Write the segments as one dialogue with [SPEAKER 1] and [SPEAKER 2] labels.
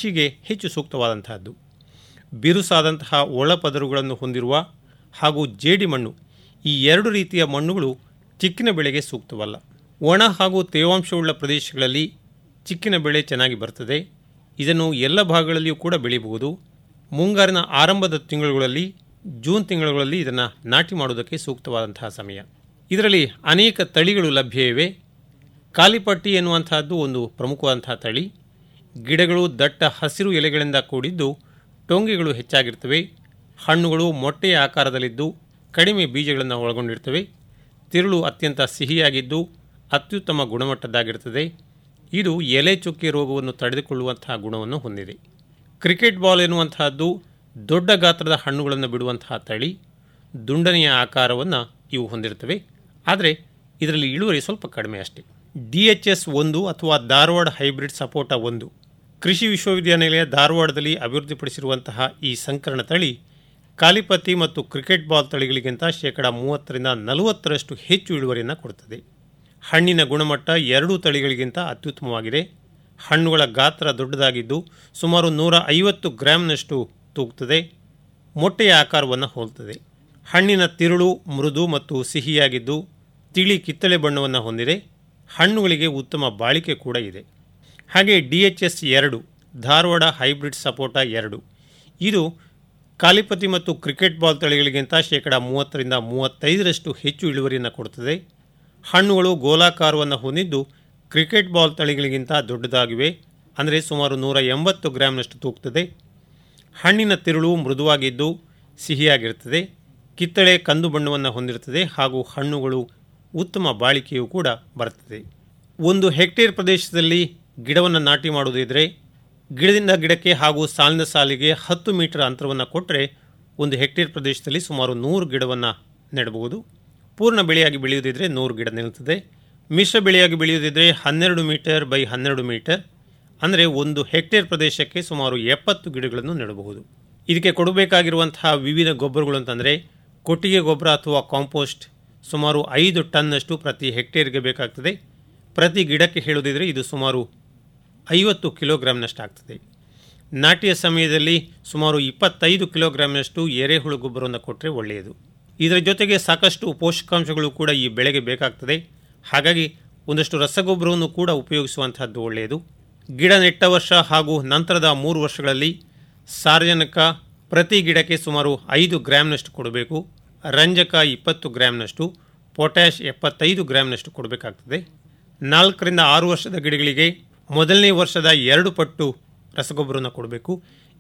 [SPEAKER 1] ಕೃಷಿಗೆ ಹೆಚ್ಚು ಸೂಕ್ತವಾದಂತಹದ್ದು. ಬಿರುಸಾದಂತಹ ಒಳಪದರುಗಳನ್ನು ಹೊಂದಿರುವ ಹಾಗೂ ಜೇಡಿಮಣ್ಣು ಈ ಎರಡು ರೀತಿಯ ಮಣ್ಣುಗಳು ಚಿಕ್ಕಿನ ಬೆಳೆಗೆ ಸೂಕ್ತವಲ್ಲ. ಒಣ ಹಾಗೂ ತೇವಾಂಶವುಳ್ಳ ಪ್ರದೇಶಗಳಲ್ಲಿ ಚಿಕ್ಕಿನ ಬೆಳೆ ಚೆನ್ನಾಗಿ ಬರ್ತದೆ. ಇದನ್ನು ಎಲ್ಲ ಭಾಗಗಳಲ್ಲಿಯೂ ಕೂಡ ಬೆಳೆಯಬಹುದು. ಮುಂಗಾರಿನ ಆರಂಭದ ತಿಂಗಳುಗಳಲ್ಲಿ ಜೂನ್ ತಿಂಗಳುಗಳಲ್ಲಿ ಇದನ್ನು ನಾಟಿ ಮಾಡುವುದಕ್ಕೆ ಸೂಕ್ತವಾದಂತಹ ಸಮಯ. ಇದರಲ್ಲಿ ಅನೇಕ ತಳಿಗಳು ಲಭ್ಯ ಇವೆ. ಕಾಲಿಪಟ್ಟಿ ಎನ್ನುವಂತಹದ್ದು ಒಂದು ಪ್ರಮುಖವಾದಂತಹ ತಳಿ. ಗಿಡಗಳು ದಟ್ಟ ಹಸಿರು ಎಲೆಗಳಿಂದ ಕೂಡಿದ್ದು ಟೊಂಗೆಗಳು ಹೆಚ್ಚಾಗಿರ್ತವೆ. ಹಣ್ಣುಗಳು ಮೊಟ್ಟೆಯ ಆಕಾರದಲ್ಲಿದ್ದು ಕಡಿಮೆ ಬೀಜಗಳನ್ನು ಒಳಗೊಂಡಿರ್ತವೆ. ತಿರುಳು ಅತ್ಯಂತ ಸಿಹಿಯಾಗಿದ್ದು ಅತ್ಯುತ್ತಮ ಗುಣಮಟ್ಟದ್ದಾಗಿರ್ತದೆ. ಇದು ಎಲೆ ಚುಕ್ಕೆ ರೋಗವನ್ನು ತಡೆದುಕೊಳ್ಳುವಂತಹ ಗುಣವನ್ನು ಹೊಂದಿದೆ. ಕ್ರಿಕೆಟ್ ಬಾಲ್ ಎನ್ನುವಂತಹದ್ದು ದೊಡ್ಡ ಗಾತ್ರದ ಹಣ್ಣುಗಳನ್ನು ಬಿಡುವಂತಹ ತಳಿ. ದುಂಡನೆಯ ಆಕಾರವನ್ನು ಇವು ಹೊಂದಿರ್ತವೆ. ಆದರೆ ಇದರಲ್ಲಿ ಇಳುವರಿ ಸ್ವಲ್ಪ ಕಡಿಮೆ ಅಷ್ಟೇ. DHS 1 ಅಥವಾ ಧಾರವಾಡ ಹೈಬ್ರಿಡ್ ಸಪೋಟ 1 ಕೃಷಿ ವಿಶ್ವವಿದ್ಯಾನಿಲಯ ಧಾರವಾಡದಲ್ಲಿ ಅಭಿವೃದ್ಧಿಪಡಿಸಿರುವಂತಹ ಈ ಸಂಕರಣ ತಳಿ ಕಾಲಿಪತ್ತಿ ಮತ್ತು ಕ್ರಿಕೆಟ್ ಬಾಲ್ ತಳಿಗಳಿಗಿಂತ 30-40% ಹೆಚ್ಚು ಇಳುವರಿಯನ್ನು ಕೊಡುತ್ತದೆ. ಹಣ್ಣಿನ ಗುಣಮಟ್ಟ ಎರಡೂ ತಳಿಗಳಿಗಿಂತ ಅತ್ಯುತ್ತಮವಾಗಿದೆ. ಹಣ್ಣುಗಳ ಗಾತ್ರ ದೊಡ್ಡದಾಗಿದ್ದು ಸುಮಾರು 150 ಗ್ರಾಂನಷ್ಟು ತೂಗುತ್ತದೆ. ಮೊಟ್ಟೆಯ ಆಕಾರವನ್ನು ಹೋಲುತ್ತದೆ. ಹಣ್ಣಿನ ತಿರುಳು ಮೃದು ಮತ್ತು ಸಿಹಿಯಾಗಿದ್ದು ತಿಳಿ ಕಿತ್ತಳೆ ಬಣ್ಣವನ್ನು ಹೊಂದಿದೆ. ಹಣ್ಣುಗಳಿಗೆ ಉತ್ತಮ ಬಾಳಿಕೆ ಕೂಡ ಇದೆ. ಹಾಗೆ DHS 2 ಧಾರವಾಡ ಹೈಬ್ರಿಡ್ ಸಪೋಟ 2 ಇದು ಕಾಲಿಪತಿ ಮತ್ತು ಕ್ರಿಕೆಟ್ ಬಾಲ್ ತಳಿಗಳಿಗಿಂತ 30-35% ಹೆಚ್ಚು ಇಳುವರಿಯನ್ನು ಕೊಡುತ್ತದೆ. ಹಣ್ಣುಗಳು ಗೋಲಾಕಾರವನ್ನು ಹೊಂದಿದ್ದು ಕ್ರಿಕೆಟ್ ಬಾಲ್ ತಳಿಗಳಿಗಿಂತ ದೊಡ್ಡದಾಗಿವೆ. ಅಂದರೆ ಸುಮಾರು 180 ಗ್ರಾಂನಷ್ಟು ತೂಗುತ್ತದೆ. ಹಣ್ಣಿನ ತಿರುಳು ಮೃದುವಾಗಿದ್ದು ಸಿಹಿಯಾಗಿರುತ್ತದೆ. ಕಿತ್ತಳೆ ಕಂದು ಬಣ್ಣವನ್ನು ಹೊಂದಿರುತ್ತದೆ ಹಾಗೂ ಹಣ್ಣುಗಳು ಉತ್ತಮ ಬಾಳಿಕೆಯೂ ಕೂಡ ಬರುತ್ತದೆ. 1 ಹೆಕ್ಟೇರ್ ಪ್ರದೇಶದಲ್ಲಿ ಗಿಡವನ್ನು ನಾಟಿ ಮಾಡುವುದಿದ್ದರೆ ಗಿಡದಿಂದ ಗಿಡಕ್ಕೆ ಹಾಗೂ ಸಾಲಿನ ಸಾಲಿಗೆ 10 ಮೀಟರ್ ಅಂತರವನ್ನು ಕೊಟ್ಟರೆ 1 ಹೆಕ್ಟೇರ್ ಪ್ರದೇಶದಲ್ಲಿ ಸುಮಾರು 100 ಗಿಡವನ್ನು ನೆಡಬಹುದು. ಪೂರ್ಣ ಬೆಳೆಯಾಗಿ ಬೆಳೆಯುವುದಿದ್ದರೆ 100 ಗಿಡ ನಿಲ್ಲುತ್ತದೆ. ಮಿಶ್ರ ಬೆಳೆಯಾಗಿ ಬೆಳೆಯುವುದಿದ್ದರೆ 12 ಮೀಟರ್ ಬೈ 12 ಮೀಟರ್ ಅಂದರೆ 1 ಹೆಕ್ಟೇರ್ ಪ್ರದೇಶಕ್ಕೆ ಸುಮಾರು 70 ಗಿಡಗಳನ್ನು ನೆಡಬಹುದು. ಇದಕ್ಕೆ ಕೊಡಬೇಕಾಗಿರುವಂತಹ ವಿವಿಧ ಗೊಬ್ಬರಗಳು ಅಂತಂದರೆ ಕೊಟ್ಟಿಗೆ ಗೊಬ್ಬರ ಅಥವಾ ಕಾಂಪೋಸ್ಟ್ ಸುಮಾರು 5 ಟನ್ನಷ್ಟು ಪ್ರತಿ ಹೆಕ್ಟೇರ್ಗೆ ಬೇಕಾಗ್ತದೆ. ಪ್ರತಿ ಗಿಡಕ್ಕೆ ಹೇಳುವುದಿದ್ದರೆ ಇದು ಸುಮಾರು 50 ಕಿಲೋಗ್ರಾಂನಷ್ಟು ಆಗ್ತದೆ. ನಾಟಿಯ ಸಮಯದಲ್ಲಿ ಸುಮಾರು 25 ಕಿಲೋಗ್ರಾಂನಷ್ಟು ಎರೆಹುಳು ಗೊಬ್ಬರವನ್ನು ಕೊಟ್ಟರೆ ಒಳ್ಳೆಯದು. ಇದರ ಜೊತೆಗೆ ಸಾಕಷ್ಟು ಪೋಷಕಾಂಶಗಳು ಕೂಡ ಈ ಬೆಳೆಗೆ ಬೇಕಾಗ್ತದೆ. ಹಾಗಾಗಿ ಒಂದಷ್ಟು ರಸಗೊಬ್ಬರವನ್ನು ಕೂಡ ಉಪಯೋಗಿಸುವಂತಹದ್ದು ಒಳ್ಳೆಯದು. ಗಿಡ ನೆಟ್ಟ ವರ್ಷ ಹಾಗೂ ನಂತರದ 3 ವರ್ಷಗಳಲ್ಲಿ ಸಾರಜನಕ ಪ್ರತಿ ಗಿಡಕ್ಕೆ ಸುಮಾರು 5 ಗ್ರಾಂನಷ್ಟು ಕೊಡಬೇಕು. ರಂಜಕ 20 ಗ್ರಾಂನಷ್ಟು, ಪೊಟ್ಯಾಷ್ 75 ಗ್ರಾಂನಷ್ಟು ಕೊಡಬೇಕಾಗ್ತದೆ. 4-6 ವರ್ಷದ ಗಿಡಗಳಿಗೆ ಮೊದಲನೇ ವರ್ಷದ 2 ಪಟ್ಟು ರಸಗೊಬ್ಬರವನ್ನು ಕೊಡಬೇಕು.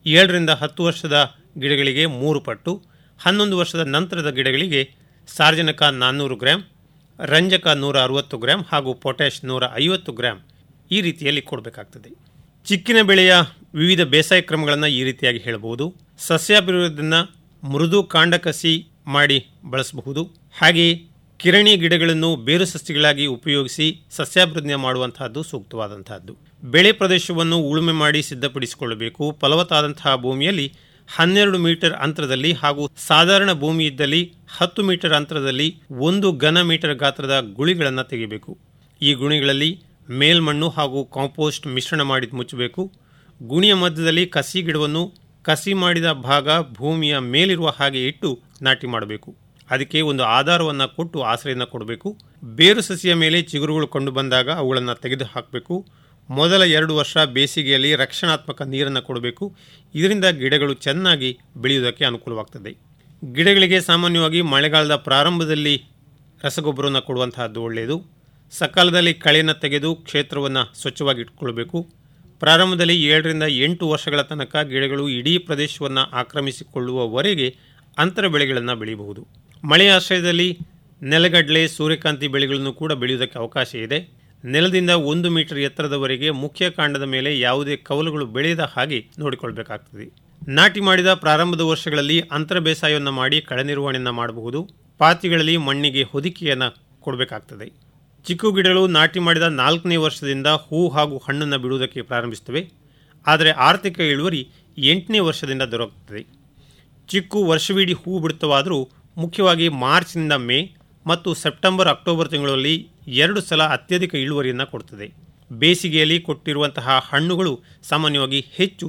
[SPEAKER 1] 7-10 ವರ್ಷದ ಗಿಡಗಳಿಗೆ 3 ಪಟ್ಟು, 11 ವರ್ಷದ ನಂತರದ ಗಿಡಗಳಿಗೆ ಸಾರಜನಕ 400 ಗ್ರಾಂ, ರಂಜಕ 160 ಗ್ರಾಂ ಹಾಗೂ ಪೊಟ್ಯಾಷ್ 150 ಗ್ರಾಂ ಈ ರೀತಿಯಲ್ಲಿ ಕೊಡಬೇಕಾಗ್ತದೆ. ಚಿಕ್ಕಿನ ಬೆಳೆಯ ವಿವಿಧ ಬೇಸಾಯ ಕ್ರಮಗಳನ್ನು ಈ ರೀತಿಯಾಗಿ ಹೇಳಬಹುದು. ಸಸ್ಯಾಭಿವೃದ್ಧಿಯನ್ನು ಮೃದು ಕಾಂಡ ಕಸಿ ಮಾಡಿ ಬಳಸಬಹುದು. ಹಾಗೆಯೇ ಕಿರಣಿ ಗಿಡಗಳನ್ನು ಬೇರು ಸಸ್ಯಗಳಾಗಿ ಉಪಯೋಗಿಸಿ ಸಸ್ಯಾಭಿವೃದ್ಧಿ ಮಾಡುವಂತಹದ್ದು ಸೂಕ್ತವಾದಂತಹದ್ದು. ಬೆಳೆ ಪ್ರದೇಶವನ್ನು ಉಳುಮೆ ಮಾಡಿ ಸಿದ್ಧಪಡಿಸಿಕೊಳ್ಳಬೇಕು. ಫಲವತ್ತಾದಂತಹ ಭೂಮಿಯಲ್ಲಿ 12 ಮೀಟರ್ ಅಂತರದಲ್ಲಿ ಹಾಗೂ ಸಾಧಾರಣ ಭೂಮಿ ಇದ್ದಲ್ಲಿ 10 ಮೀಟರ್ ಅಂತರದಲ್ಲಿ 1 ಘನ ಮೀಟರ್ ಗಾತ್ರದ ಗುಳಿಗಳನ್ನು ತೆಗೆಯಬೇಕು. ಈ ಗುಣಿಗಳಲ್ಲಿ ಮೇಲ್ಮಣ್ಣು ಹಾಗೂ ಕಾಂಪೋಸ್ಟ್ ಮಿಶ್ರಣ ಮಾಡಿ ಮುಚ್ಚಬೇಕು. ಗುಣಿಯ ಮಧ್ಯದಲ್ಲಿ ಕಸಿ ಗಿಡವನ್ನು ಕಸಿ ಮಾಡಿದ ಭಾಗ ಭೂಮಿಯ ಮೇಲಿರುವ ಹಾಗೆ ಇಟ್ಟು ನಾಟಿ ಮಾಡಬೇಕು. ಅದಕ್ಕೆ ಒಂದು ಆಧಾರವನ್ನು ಕೊಟ್ಟು ಆಶ್ರಯವನ್ನು ಕೊಡಬೇಕು. ಬೇರು ಸಸಿಯ ಮೇಲೆ ಚಿಗುರುಗಳು ಕಂಡು ಬಂದಾಗ ಅವುಗಳನ್ನು ತೆಗೆದು ಹಾಕಬೇಕು. ಮೊದಲ 2 ವರ್ಷ ಬೇಸಿಗೆಯಲ್ಲಿ ರಕ್ಷಣಾತ್ಮಕ ನೀರನ್ನು ಕೊಡಬೇಕು. ಇದರಿಂದ ಗಿಡಗಳು ಚೆನ್ನಾಗಿ ಬೆಳೆಯುವುದಕ್ಕೆ ಅನುಕೂಲವಾಗ್ತದೆ. ಗಿಡಗಳಿಗೆ ಸಾಮಾನ್ಯವಾಗಿ ಮಳೆಗಾಲದ ಪ್ರಾರಂಭದಲ್ಲಿ ರಸಗೊಬ್ಬರವನ್ನು ಕೊಡುವಂತಹದ್ದು ಒಳ್ಳೆಯದು. ಸಕಾಲದಲ್ಲಿ ಕಳೆಯನ್ನು ತೆಗೆದು ಕ್ಷೇತ್ರವನ್ನು ಸ್ವಚ್ಛವಾಗಿ ಇಟ್ಕೊಳ್ಬೇಕು. ಪ್ರಾರಂಭದಲ್ಲಿ 7-8 ವರ್ಷಗಳ ತನಕ ಗಿಡಗಳು ಇಡೀ ಪ್ರದೇಶವನ್ನು ಆಕ್ರಮಿಸಿಕೊಳ್ಳುವವರೆಗೆ ಅಂತರ ಬೆಳೆಗಳನ್ನು ಬೆಳೆಯಬಹುದು. ಮಳೆಯ ಆಶ್ರಯದಲ್ಲಿ ನೆಲಗಡಲೆ, ಸೂರ್ಯಕಾಂತಿ ಬೆಳೆಗಳನ್ನು ಕೂಡ ಬೆಳೆಯುವುದಕ್ಕೆ ಅವಕಾಶ ಇದೆ. ನೆಲದಿಂದ 1 ಮೀಟರ್ ಎತ್ತರದವರೆಗೆ ಮುಖ್ಯ ಕಾಂಡದ ಮೇಲೆ ಯಾವುದೇ ಕವಲುಗಳು ಬೆಳೆಯದ ಹಾಗೆ ನೋಡಿಕೊಳ್ಬೇಕಾಗ್ತದೆ. ನಾಟಿ ಮಾಡಿದ ಪ್ರಾರಂಭದ ವರ್ಷಗಳಲ್ಲಿ ಅಂತರ ಬೇಸಾಯವನ್ನು ಮಾಡಿ ಕಳೆ ನಿರ್ವಹಣೆಯನ್ನು ಮಾಡಬಹುದು. ಪಾತಿಗಳಲ್ಲಿ ಮಣ್ಣಿಗೆ ಹೊದಿಕೆಯನ್ನು ಕೊಡಬೇಕಾಗ್ತದೆ. ಚಿಕ್ಕು ಗಿಡಗಳು ನಾಟಿ ಮಾಡಿದ 4ನೇ ವರ್ಷದಿಂದ ಹೂ ಹಾಗೂ ಹಣ್ಣನ್ನು ಬಿಡುವುದಕ್ಕೆ ಪ್ರಾರಂಭಿಸುತ್ತವೆ. ಆದರೆ ಆರ್ಥಿಕ ಇಳುವರಿ 8ನೇ ವರ್ಷದಿಂದ ದೊರಕುತ್ತದೆ. ಚಿಕ್ಕು ವರ್ಷವಿಡೀ ಹೂ ಬಿಡುತ್ತವಾದರೂ ಮುಖ್ಯವಾಗಿ ಮಾರ್ಚ್ನಿಂದ ಮೇ ಮತ್ತು ಸೆಪ್ಟೆಂಬರ್-ಅಕ್ಟೋಬರ್ ತಿಂಗಳಲ್ಲಿ 2 ಸಲ ಅತ್ಯಧಿಕ ಇಳುವರಿಯನ್ನು ಕೊಡುತ್ತದೆ. ಬೇಸಿಗೆಯಲ್ಲಿ ಕೊಟ್ಟಿರುವಂತಹ ಹಣ್ಣುಗಳು ಸಾಮಾನ್ಯವಾಗಿ ಹೆಚ್ಚು